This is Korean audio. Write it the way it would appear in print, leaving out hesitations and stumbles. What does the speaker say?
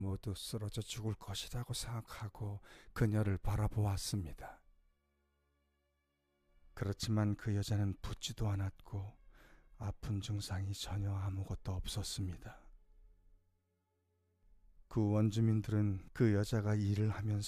모두 쓰러져 죽을 것이라고 생각하고 그녀를 바라보았습니다. 그렇지만 그 여자는 붓지도 않았고 아픈 증상이 전혀 아무것도 없었습니다. 그 원주민들은 그 여자가 일을 하면서